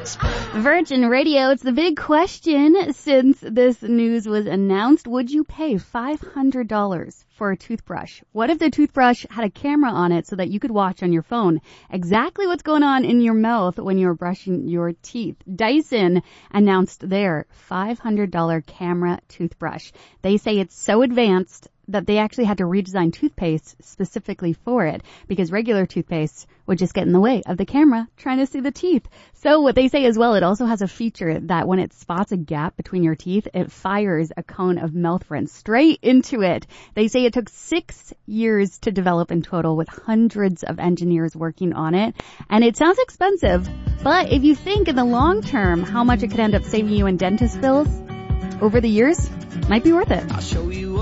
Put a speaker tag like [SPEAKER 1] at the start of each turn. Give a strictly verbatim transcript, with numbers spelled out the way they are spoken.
[SPEAKER 1] Virgin Radio, it's the big question since this news was announced. Would you pay five hundred dollars for a toothbrush? What if the toothbrush had a camera on it so that you could watch on your phone exactly what's going on in your mouth when you're brushing your teeth? Dyson announced their five hundred dollars camera toothbrush. They say it's so advanced that they actually had to redesign toothpaste specifically for it because regular toothpaste would just get in the way of the camera trying to see the teeth. So what they say as well, it also has a feature that when it spots a gap between your teeth, it fires a cone of mouth rinse straight into it. They say it took six years to develop in total with hundreds of engineers working on it. And it sounds expensive, but if you think in the long term how much it could end up saving you in dentist bills over the years, might be worth it. I'll show you